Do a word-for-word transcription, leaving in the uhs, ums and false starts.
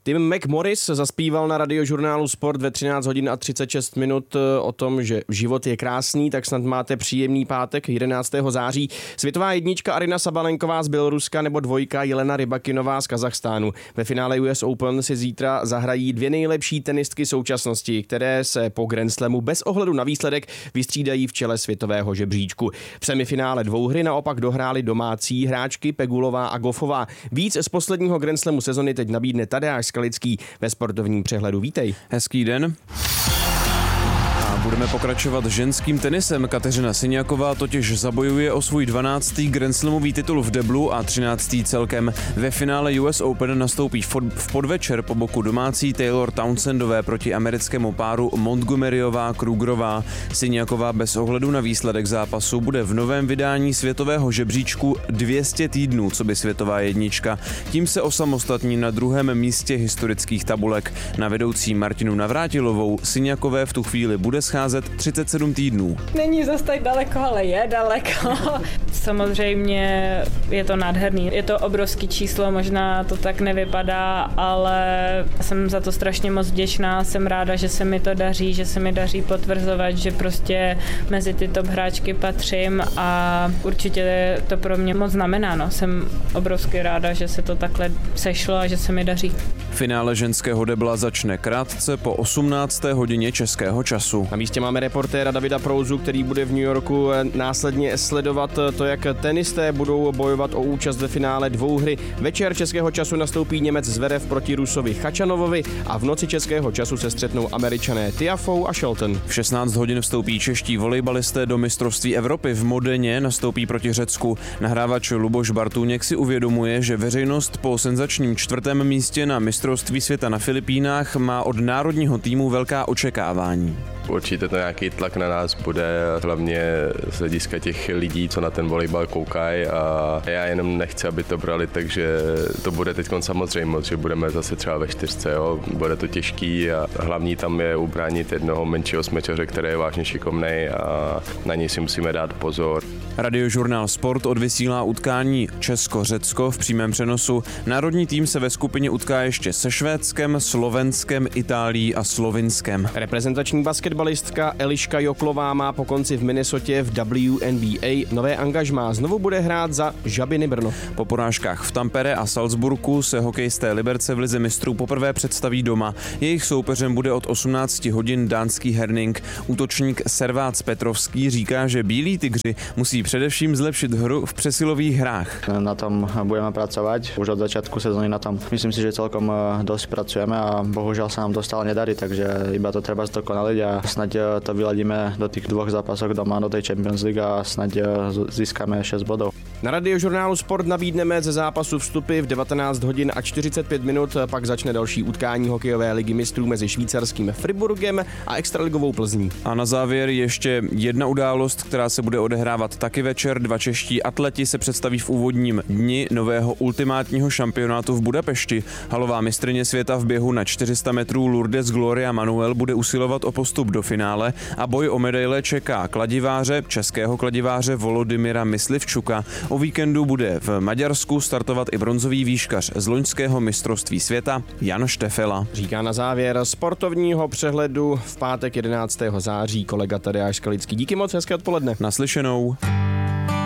Tim McMorris zaspíval na radiožurnálu Sport ve třináct hodin a třicet šest minut o tom, že život je krásný, tak snad máte příjemný pátek jedenáctého září. Světová jednička Aryna Sabalenková z Běloruska nebo dvojka Jelena Rybakinová z Kazachstánu. Ve finále U S Open si zítra zahrají dvě nejlepší tenistky současnosti, které se po Grand Slamu bez ohledu na výsledek vystřídají v čele světového žebříčku. V semifinále dvouhry naopak dohrály domácí hráčky Pegulová a Goffová. Víc z posledního Grand Slamu sezony teď nabídne Tadeáš Skalický ve sportovním přehledu. Vítej. Hezký den. Budeme pokračovat ženským tenisem. Kateřina Siniaková totiž zabojuje o svůj dvanáctý Grand Slamový titul v deblu a třináctý celkem. Ve finále U S Open nastoupí v podvečer po boku domácí Taylor Townsendové proti americkému páru Montgomeryová Krugerová. Siniaková bez ohledu na výsledek zápasu bude v novém vydání světového žebříčku dvě stě týdnů, co by světová jednička. Tím se osamostatní na druhém místě historických tabulek. Na vedoucí Martinu Navrátilovou Siniakové v tu chvíli bude scházet třicet sedm týdnů. Není zas tak daleko, ale je daleko. Samozřejmě je to nádherný. Je to obrovský číslo, možná to tak nevypadá, ale jsem za to strašně moc vděčná. Jsem ráda, že se mi to daří, že se mi daří potvrzovat, že prostě mezi ty top hráčky patřím a určitě to pro mě moc znamená. No. Jsem obrovsky ráda, že se to takhle sešlo a že se mi daří. Finále ženského debla začne krátce po osmnácté hodině českého času. Na místě máme reportéra Davida Prouzu, který bude v New Yorku následně sledovat to, jak tenisté budou bojovat o účast ve finále dvouhry. Večer českého času nastoupí Němec Zverev proti Rusovi Chachanovovi a v noci českého času se střetnou Američané Tiafoe a Shelton. V šestnáct hodin vstoupí čeští volejbalisté do mistrovství Evropy. V Modeně nastoupí proti Řecku. Nahrávač Luboš Bartůněk si uvědomuje, že veřejnost po senzačním čtvrtém místě na mistrovství světa na Filipínách má od národního týmu velká očekávání. Určitě to nějaký tlak na nás bude, hlavně z hlediska těch lidí, co na ten volejbal koukají a já jenom nechci, aby to brali, takže to bude teď samozřejmost, že budeme zase třeba ve čtyřce, jo. Bude to těžký a hlavní tam je ubránit jednoho menšího smečaře, který je vážně šikovnej a na něj si musíme dát pozor. Radiožurnál Sport odvysílá utkání Česko-Řecko v přímém přenosu. Národní tým se ve skupině utká ještě se Švédskem, Slovenskem, Itálií a Slovinskem. Reprezentační basketbalistka Eliška Joklová má po konci v Minnesotě v W N B A nové angažmá. Znovu bude hrát za Žabiny Brno. Po porážkách v Tampere a Salzburgu se hokejisté Liberce v lize mistrů poprvé představí doma. Jejich soupeřem bude od osmnácti hodin dánský Herning. Útočník Servác Petrovský říká, že bílí tygři musí především zlepšit hru v přesilových hrách. Na tom budeme pracovat. Už od začátku sezóny na tom myslím si, že celkom dosť pracujeme a bohužiaľ sa nám to stále nedarí, takže iba to treba zdokonaliť a snad to vyladíme do tých dvoch zápasov doma do tej Champions League a snad získame šesť bodov. Na radiožurnálu Sport nabídneme ze zápasu vstupy v devatenáct hodin a čtyřicet pět minut, pak začne další utkání hokejové ligy mistrů mezi švýcarským Friburgem a extraligovou Plzní. A na závěr ještě jedna událost, která se bude odehrávat taky večer. Dva čeští atleti se představí v úvodním dni nového ultimátního šampionátu v Budapešti. Halová mistryně světa v běhu na čtyři sta metrů Lourdes Gloria Manuel bude usilovat o postup do finále a boj o medaile čeká kladiváře, českého kladiváře Volodymyra Myslivčuka. O víkendu bude v Maďarsku startovat i bronzový výškař z loňského mistrovství světa Jan Štefela. Říká na závěr sportovního přehledu v pátek jedenáctého září kolega Tadeáš Skalický. Díky moc, hezké odpoledne. Naslyšenou.